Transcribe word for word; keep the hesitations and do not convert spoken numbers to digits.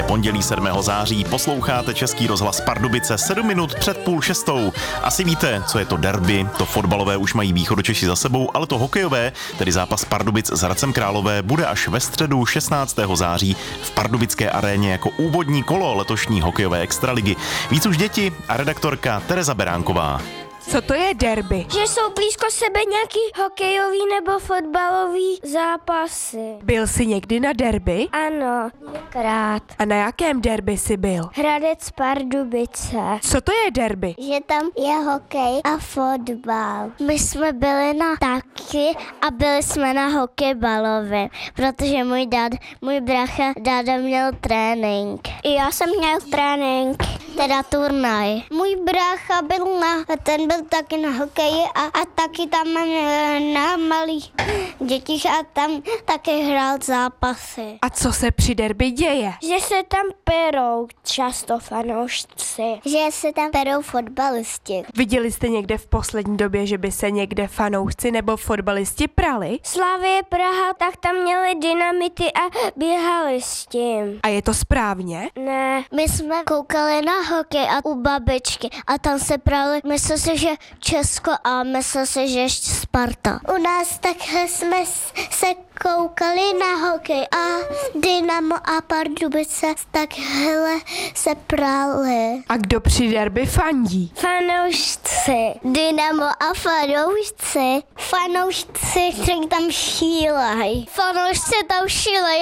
pondělí sedmého září, posloucháte Český rozhlas Pardubice sedm minut před půl šestou. Asi víte, co je to derby, to fotbalové už mají Východočeši za sebou, ale to hokejové, tedy zápas Pardubic s Hradcem Králové, bude až ve středu šestnáctého září v pardubické aréně jako úvodní kolo letošní hokejové extraligy. Víc už děti a redaktorka Tereza Beránková. Co to je derby? Že jsou blízko sebe nějaký hokejový nebo fotbalový zápasy. Byl jsi někdy na derby? Ano, krát. A na jakém derby jsi byl? Hradec Pardubice. Co to je derby? Že tam je hokej a fotbal. My jsme byli na taky a byli jsme na hokejbalově, protože můj dad, můj brácha dáda měl trénink. I já jsem měl trénink, teda turnaj. Můj brácha byl na, ten byl taky na hokeji a, a taky tam na malých dětích a tam taky hrál zápasy. A co se při derby děje? Že se tam perou často fanoušci. Že se tam perou fotbalisti. Viděli jste někde v poslední době, že by se někde fanoušci nebo fotbalisti prali? Slavie Praha, tak tam měli dynamity a běhali s tím. A je to správně? Ne, my jsme koukali na hokej a u babičky a tam se prali, myslím si, že Česko a myslím si, že ještě Sparta. U nás takhle jsme se koukali na hokej a Dynamo a Pardubice takhle se prali. A kdo při derby fandí? Fanoušci. Dynamo a fanoušci. Fanoušci, kteří tam šílej. Fanoušci tam šílej